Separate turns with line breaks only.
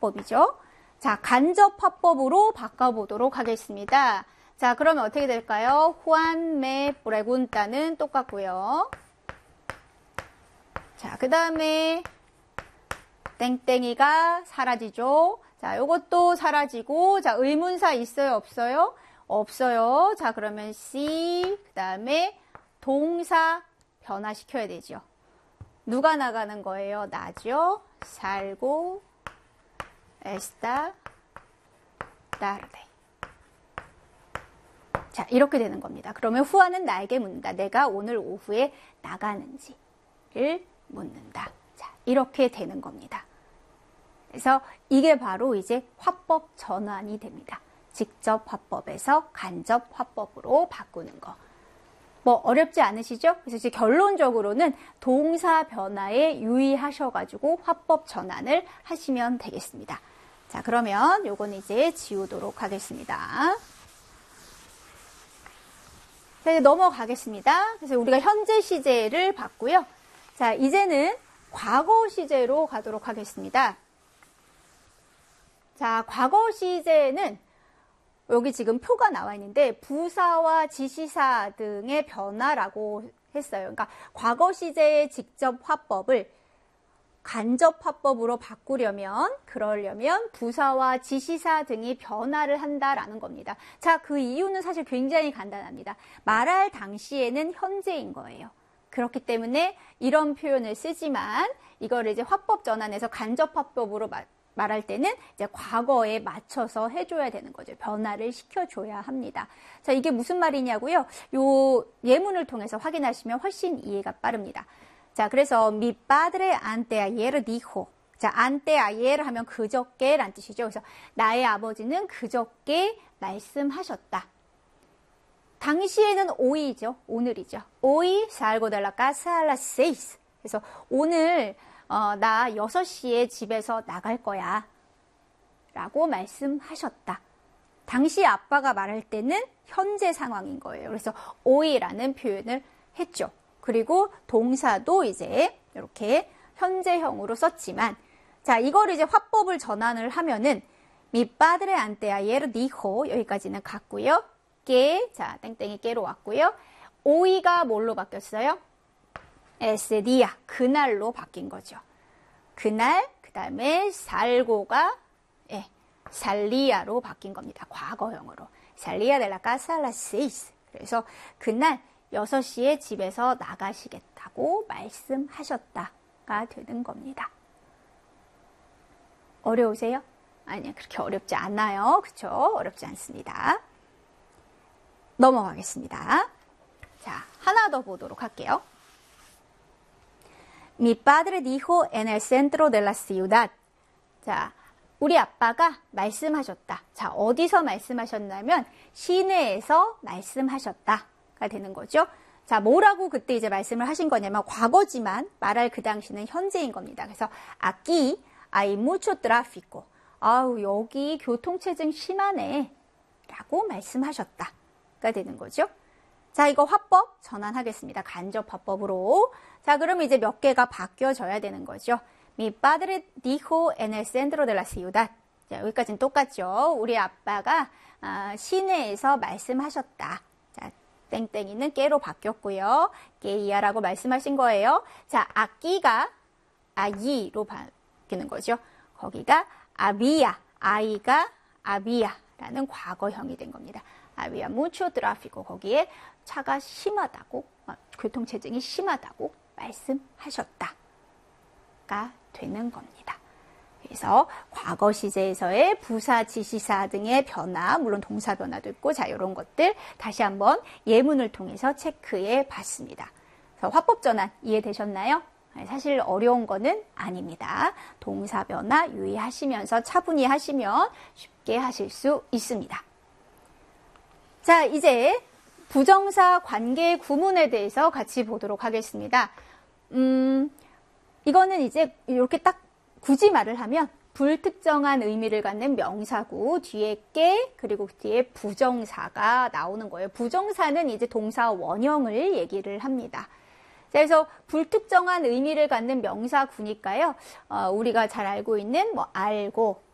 화법이죠. 자, 간접 화법으로 바꿔보도록 하겠습니다. 자, 그러면 어떻게 될까요? Juan me pregunta는 똑같고요. 자, 그 다음에 땡땡이가 사라지죠. 자, 요것도 사라지고, 자, 의문사 있어요, 없어요? 없어요. 자, 그러면 C, 그 다음에 동사 변화시켜야 되죠. 누가 나가는 거예요? 나죠. 살고, esta tarde. 자, 이렇게 되는 겁니다. 그러면 후아는 나에게 묻는다. 내가 오늘 오후에 나가는지를 묻는다. 자, 이렇게 되는 겁니다. 그래서 이게 바로 이제 화법 전환이 됩니다. 직접 화법에서 간접 화법으로 바꾸는 거. 뭐 어렵지 않으시죠? 그래서 이제 결론적으로는 동사 변화에 유의하셔가지고 화법 전환을 하시면 되겠습니다. 자, 그러면 요건 이제 지우도록 하겠습니다. 자, 이제 넘어가겠습니다. 그래서 우리가 현재 시제를 봤고요. 자, 이제는 과거 시제로 가도록 하겠습니다. 자, 과거 시제는 여기 지금 표가 나와 있는데 부사와 지시사 등의 변화라고 했어요. 그러니까 과거 시제의 직접 화법을 간접 화법으로 그러려면 부사와 지시사 등이 변화를 한다라는 겁니다. 자, 그 이유는 사실 굉장히 간단합니다. 말할 당시에는 현재인 거예요. 그렇기 때문에 이런 표현을 쓰지만 이거를 이제 화법 전환해서 간접 화법으로 말할 때는 이제 과거에 맞춰서 해줘야 되는 거죠. 변화를 시켜줘야 합니다. 자, 이게 무슨 말이냐고요? 요 예문을 통해서 확인하시면 훨씬 이해가 빠릅니다. 자, 그래서 mi padre anteayer dijo. 자, anteayer 하면 그저께란 뜻이죠. 그래서 나의 아버지는 그저께 말씀하셨다. 당시에는 hoy죠. 오늘이죠. Hoy salgo de la casa a las 6. 그래서 오늘 나 6시에 집에서 나갈 거야 라고 말씀하셨다. 당시 아빠가 말할 때는 현재 상황인 거예요. 그래서 hoy라는 표현을 했죠. 그리고 동사도 이제 이렇게 현재형으로 썼지만, 자, 이거를 이제 화법을 전환을 하면은 mi padre anteayer dijo 여기까지는 갔고요. que, 자, 땡땡이 깨로 왔고요. hoy가 뭘로 바뀌었어요? ese día, 그날로 바뀐 거죠. 그날, 그 다음에 salgo가 salía로 바뀐 겁니다. 과거형으로. salía de la casa a las 6. 그래서 그날 6시에 집에서 나가시겠다고 말씀하셨다가 되는 겁니다. 어려우세요? 아니요, 그렇게 어렵지 않아요. 그쵸? 어렵지 않습니다. 넘어가겠습니다. 자, 하나 더 보도록 할게요. Mi padre dijo en el centro de la ciudad. 자, 우리 아빠가 말씀하셨다. 자, 어디서 말씀하셨냐면 시내에서 말씀하셨다. 가 되는 거죠. 자, 뭐라고 그때 이제 말씀을 하신 거냐면 과거지만 말할 그 당시는 현재인 겁니다. 그래서 aquí hay mucho tráfico. 아우, 여기 교통체증 심하네 라고 말씀하셨다가 되는 거죠. 자, 이거 화법 전환하겠습니다. 간접 화법으로. 자, 그러면 이제 몇 개가 바뀌어져야 되는 거죠. Mi padre dijo en el centro de la ciudad. 자, 여기까지는 똑같죠. 우리 아빠가 시내에서 말씀하셨다. 자, 땡땡이는 깨로 바뀌었고요. 깨이야라고 말씀하신 거예요. 자, 아끼가 아이로 바뀌는 거죠. 거기가 아비야, 아이가 아비야라는 과거형이 된 겁니다. 아비야 mucho tráfico. 거기에 차가 심하다고, 교통체증이 심하다고 말씀하셨다가 되는 겁니다. 그래서 과거 시제에서의 부사, 지시사 등의 변화, 물론 동사 변화도 있고, 자, 이런 것들 다시 한번 예문을 통해서 체크해 봤습니다. 그래서 화법 전환 이해되셨나요? 사실 어려운 거는 아닙니다. 동사 변화 유의하시면서 차분히 하시면 쉽게 하실 수 있습니다. 자, 이제 부정사 관계 구문에 대해서 같이 보도록 하겠습니다. 이거는 이제 이렇게 딱 굳이 말을 하면 불특정한 의미를 갖는 명사구 뒤에 깨 그리고 뒤에 부정사가 나오는 거예요. 부정사는 이제 동사 원형을 얘기를 합니다. 그래서 불특정한 의미를 갖는 명사구니까요. 우리가 잘 알고 있는 뭐 알고,